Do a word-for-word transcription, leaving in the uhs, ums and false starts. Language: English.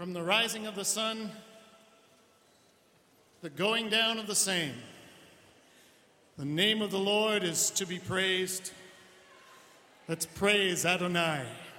From the rising of the sun, the going down of the same, the name of the Lord is to be praised. Let's praise Adonai.